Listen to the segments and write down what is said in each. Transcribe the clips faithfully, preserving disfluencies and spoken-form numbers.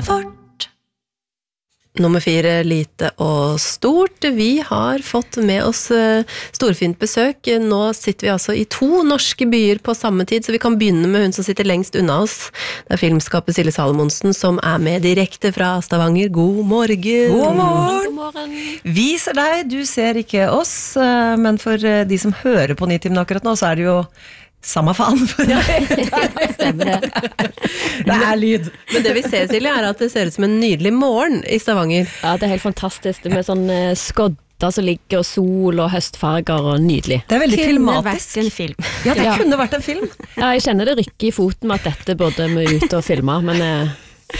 fort. Nummer fire, lite og stort. Vi har fått med oss storfint besøk. Nå sitter vi altså i to norske byer på samme tid, så vi kan begynne med hun som sitter lengst unna oss. Det er filmskapet Silje Salomonsen som er med direkte fra Stavanger. God morgen! God morgen! God morgen. Vi ser deg, du ser ikke oss, men for de som hører på Nitimen akkurat nå, så er det jo samme faen for deg. Stemmer det. Det er lyd. Men det vi ser, Silje, er at det ser ut som en nydelig morgen i Stavanger. Ja, det er helt fantastisk. Det med sånn eh, skodder som ligger, og sol og høstfarger og nydelig. Det er veldig Kunne filmatisk. vært en film. Ja, det Ja. kunne vært en film. Ja, jeg kjenner det rykker i foten med at dette burde vi ut og filme, men eh,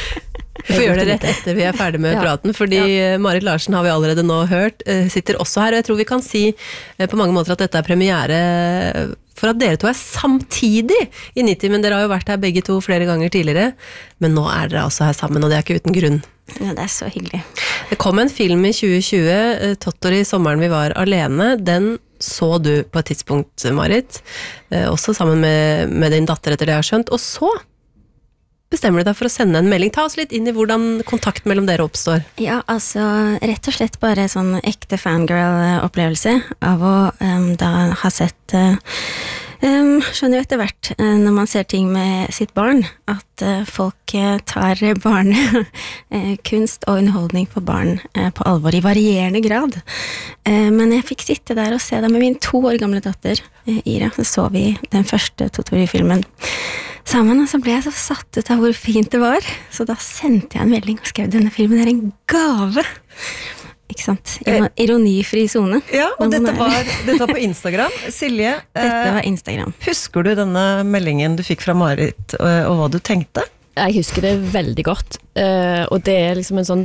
Vi får gjøre det rett etter vi er ferdig med Ja. praten, fordi Marit Larsen har vi allerede nå hørt, eh, sitter også her, og jeg tror vi kan si eh, på mange måter at dette er premiere for at dere to er samtidig i Nitimen, men dere har jo vært her begge to flere ganger tidligere, men nå er dere altså her sammen, og det er ikke uten grunn. Ja, det er så hyggelig. Det kom en film i tjue tjue, eh, Tottori, sommeren vi var alene, den så du på et tidspunkt, Marit, eh, også sammen med, med din datter etter det jeg har skjønt, og så bestemmer du deg for å sende en melding. Ta oss litt inn i hvordan kontakt mellom dere oppstår. Ja, altså rett og slett bare sånn ekte fangirl-opplevelse av å um, da ha sett uh, um, skjønner jo etter hvert uh, når man ser ting med sitt barn at uh, folk uh, tar barn uh, kunst og underholdning for barn uh, på alvor i varierende grad. Uh, men jeg fikk sitte der og se det med min to år gamle datter uh, Ira. Så så vi den første Tottori-filmen sammen, og så ble jeg så satt ut av hvor fint det var, så da sendte jeg en melding og skrev denne filmen er en gave. Ikke sant? Ironifri zone. Ja, og Men dette man er- var, dette var på Instagram. Silje, Dette eh, var Instagram. husker du denne meldingen du fikk fra Marit, og, og hva du tenkte? jeg husker det veldig godt. Eh, og det er liksom en sånn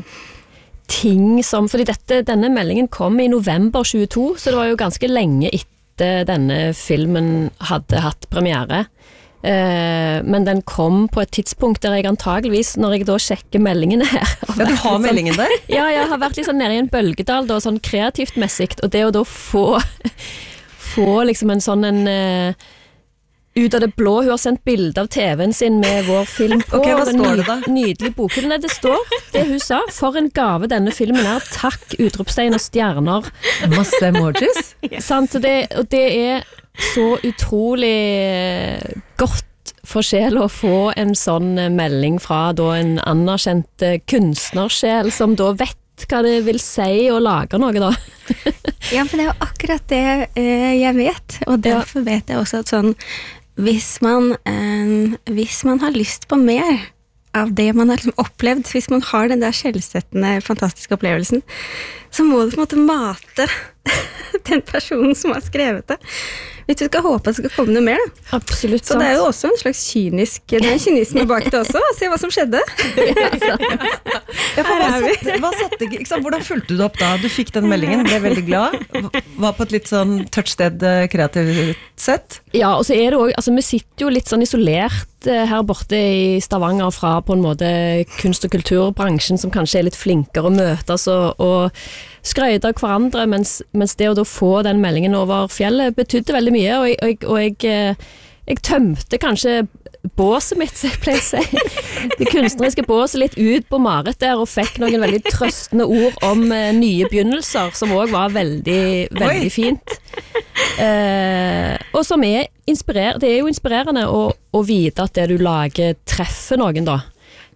ting som, fordi dette, denne meldingen kom i november tjueto, så det var jo ganske lenge etter denne filmen hadde hatt premiere. Eh, men den kom på et tidspunkt der jeg antageligvis, når jeg da sjekker meldingene her Ja, du har meldingen der? Ja, jeg har vært litt sånn nede i en bølgedal da, sånn kreativt messigt, og det å da få få liksom en sånn en uh, ut av det blå, hun har sendt bilde av T V-en sin med vår film på. Ok, hva og en står det da? Nydelig bokhylle. Nei, det står det hun sa. For en gave denne filmen er. Takk, utropstegn og stjerner. Masse emojis. Sant, så det, og det er så utrolig godt for sjel å få en sånn melding fra da en anerkjent kunstnersjel som da vet hva det vil si å lage noe da. Ja, for det er jo akkurat det eh, jeg vet, og derfor vet jeg også at sånn, hvis man, eh, hvis man har lyst på mer av det man har liksom opplevd, hvis man har den der skjellsettende, fantastiske opplevelsen, så må du på en måte mate den personen som har skrevet det. Hvis du skal håpe at det skal komme noe mer, da. Absolutt Så sant. det er jo også en slags kynisk, det er en kynisme bak det også. Se hva som skjedde. Ja, for hva satte, hva satte, ikke sant? Hvordan fulgte du opp da? Du fikk den meldingen, ble veldig glad. Var på et litt sånn touchsted kreativt sett. Ja, og så er det også, altså vi sitter jo litt sånn isolert eh, her borte i Stavanger fra på en måte kunst- og kulturbransjen som kanskje er litt flinkere å møtes og, og skrøyte av hverandre, mens, mens det å da få den meldingen over fjellet betydde veldig mye, og jeg, og jeg, og jeg, eh, jeg tømte kanskje båset mitt, så jeg pleier å si, det kunstneriske båset litt ut på Marit der, og fikk noen veldig trøstende ord om eh, nye begynnelser, som også var veldig, veldig fint. Eh, og som er inspirer, det er jo inspirerende å, å vite at det du lager treffer noen da.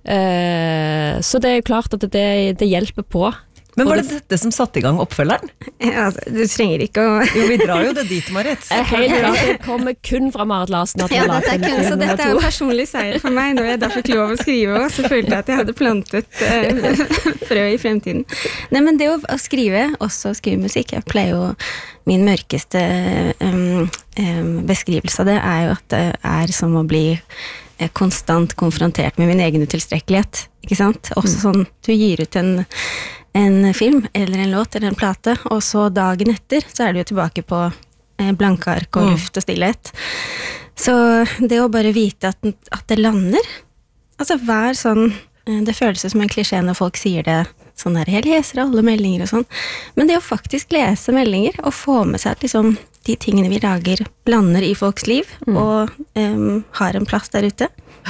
Eh, så det er jo klart at det, det hjelper på. Men var det dette som satte i gang oppfølgeren? Ja, altså, du trenger ikke å... Jo, vi drar jo det dit, Marit. Jeg er helt klart, det kommer kun fra Marit Larsen at vi Ja, har dette er laget kun, denne så filmen dette er her en to. personlig seier for meg. Når jeg da fikk lov å skrive også, så følte jeg at jeg hadde plantet eh, frø i fremtiden. Nei, men det å, å skrive, også skrive musikk, jeg pleier jo, min mørkeste um, um, beskrivelse av det er jo at det er som å bli eh, konstant konfrontert med min egen utilstrekkelighet, ikke sant? Også sånn, du gir ut en en film, eller en låt, eller en plate, og så dagen etter, så er du jo tilbake på eh, blanke ark og luft og stillhet. Så det å bare vite at, at det lander, altså hver sånn, eh, det føles som en klisjé når folk sier det, sånn der, jeg leser alle meldinger og sånn, men det å faktisk lese meldinger, og få med seg at liksom, de tingene vi lager lander i folks liv, mm. og um, har en plass der ute,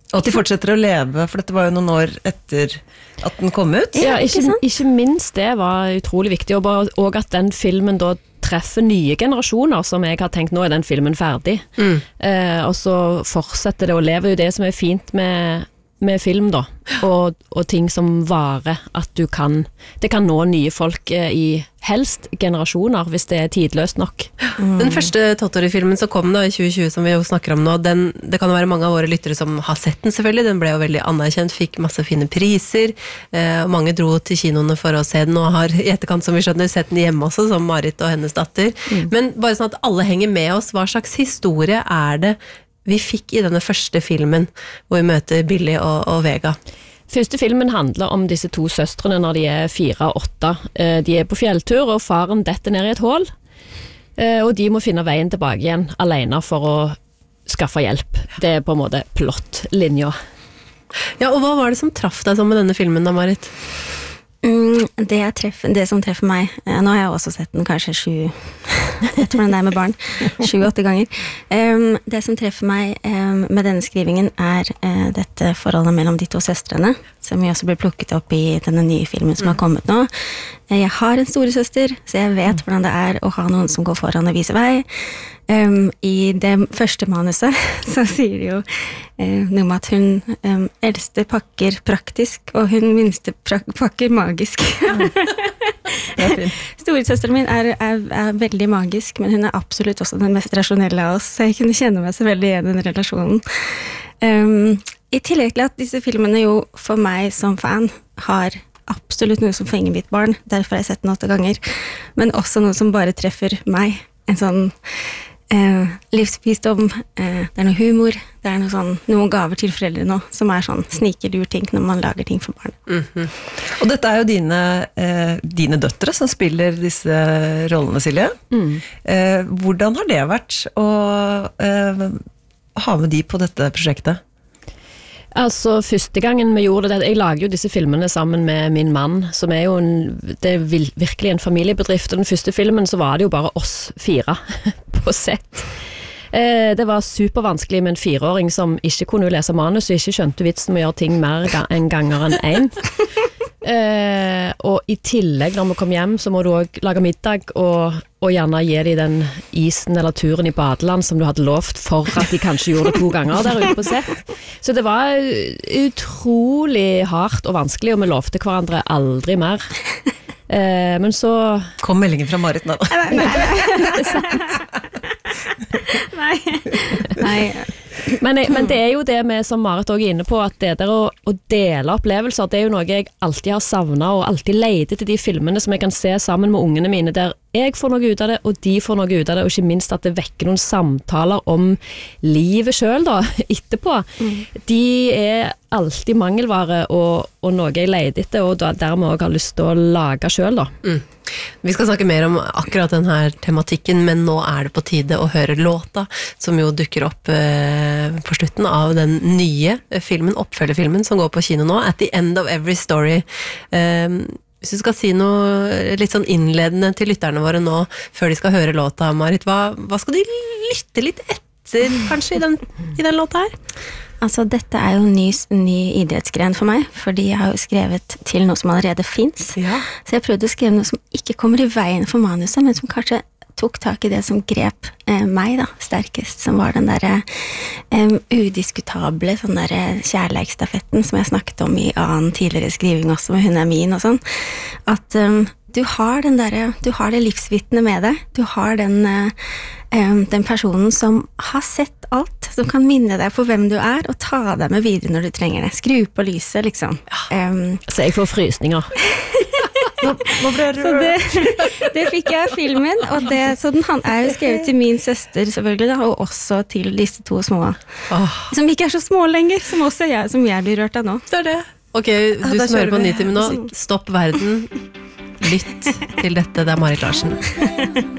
Og at de fortsetter å leve, for dette var jo noen år etter at den kom ut. Ja, ikke ikke, sant? ikke minst det var utrolig viktig, og, bare, og at den filmen da treffer nye generasjoner, som jeg har tenkt, nå er den filmen ferdig. Mm. Eh, og så fortsetter det å leve, jo det som er fint med, med film da, og, og ting som varer, at du kan, det kan nå nye folk eh, i helst generasjoner, hvis det er tidløst nok. Mm. Den første Tottori-filmen som kom da i tjue tjue, som vi jo snakker om nå, den, det kan jo være mange av våre lyttere som har sett den selvfølgelig, den ble jo veldig anerkjent, fikk masse fine priser, eh, og mange dro til kinoene for å se den, og har i etterkant, som vi skjønner, sett den hjemme også, som Marit og hennes datter. Mm. Men bare sånn at alle henger med oss, hva slags historie er det vi fikk i denne første filmen, hvor vi møter Billy og, og Vega? Første filmen handler om disse to søstrene når de er fire og åtte. Eh, de er på fjelltur, og faren detter ned i et hål, eh, og de må finne veien tilbake igjen, alene for å skaffe hjelp. Det er på en måte plott-linja. Ja, og hva var det som traff deg sånn med denne filmen da, Marit? Mm, det, jeg treffer, det som treffer meg, eh, nå har jeg også sett den kanskje sju, vet du hvordan det er med barn, sju-åtte ganger. Um, det som treffer meg um, med denne skrivingen er uh, dette forholdet mellom de to søstrene, som jo også ble plukket opp i denne nye filmen som har kommet nå. Uh, jeg har en storesøster, så jeg vet hvordan det er å ha noen som går foran og viser vei. Um, I det første manuset så sier de jo uh, noe med at hun um, eldste pakker praktisk, og hun minste prak- pakker magisk. Det er fint. Storesøsteren min er, er, er veldig magisk, men hun er absolutt også den mest rasjonelle av oss, så jeg kunne kjenne meg så veldig igjen i den relasjonen. Um, I tillegg til at disse filmene jo for meg som fan har absolutt noe som fenger mitt barn, derfor har jeg sett den åtte ganger, men også noe som bare treffer meg. En sånn Eh, livsvisdom, eh, det er noe humor, det er noe sånn, noen gaver til foreldre nå, som er sånn snikelur-ting når man lager ting for barn. Mm-hmm. Og dette er jo dine, eh, dine døtre som spiller disse rollene, Silje. Mm. Eh, hvordan har det vært å eh, ha med de på dette prosjektet? Altså, første gangen vi gjorde det, jeg lager jo disse filmene sammen med min mann, som er jo en, det er virkelig en familiebedrift, og den første filmen så var det jo bare oss fire på sett. Eh, det var supervanskelig med en fireåring som ikke kunne lese manus, og ikke skjønte vitsen med å gjøre ting mer enn ganger enn en. Eh, og i tillegg når vi kom hjem så må du også lage middag og, og gjerne gi dem den isen eller turen i badeland som du hadde lovt for at de kanskje gjorde det to ganger der ute på sett. Så det var utrolig hardt og vanskelig, og vi lovte hverandre aldri mer. Eh, men så Kom meldingen fra Marit nå. Nei. Nei. Men, jeg, men det er jo det med, som Marit også er inne på, at det der å, å dele opplevelser, det er jo noe jeg alltid har savnet, og alltid leter til de filmene som jeg kan se sammen med ungene mine, der jeg får noe ut av det, og de får noe ut av det, og ikke minst at det vekker noen samtaler om livet selv da, etterpå. Mm. De er alltid mangelvare, og, og noe jeg leter etter, og da, dermed også har lyst til å lage selv da. Mm. Vi skal snakke mer om akkurat denne tematikken, men nå er det på tide å høre låta, som jo dukker opp eh, på slutten av den nye filmen, oppfølgefilmen som går på kino nå, At the End of Every Story. Eh, hvis du skal si noe litt sånn innledende til lytterne våre nå, før de skal høre låta, Marit, hva, hva skal de lytte litt etter, kanskje, i den, i den låta her? Altså, dette er jo en ny, ny idrettsgren for meg, fordi jeg har jo skrevet til noe som allerede finnes. Ja. Så jeg prøvde å skrive noe som ikke kommer i veien for manuset, men som kanskje tok tak i det som grep eh, meg da, sterkest, som var den der eh, udiskutable sånn der kjærleiksstafetten som jeg snakket om i annen tidligere skriving også, med Hun er min og sånn. At um, du har den der, du har det livsvitne med deg, du har den, uh, den personen som har sett alt, som kan minne deg på hvem du er, og ta deg med videre når du trenger det. Skru på lyset, liksom. Um, Så jeg får frysninger. Nå, nå ble det... Så det, det fikk jeg av filmen, og det, så den han er jo skrevet til min søster selvfølgelig, da, og også til disse to små, Åh. som ikke er så små lenger, som også jeg, som jeg blir rørt av nå. Det er det. Ok, du da som hører kjører på vi. Nitimen nå, stopp verden. Lytt til dette, det er Marit Larsen.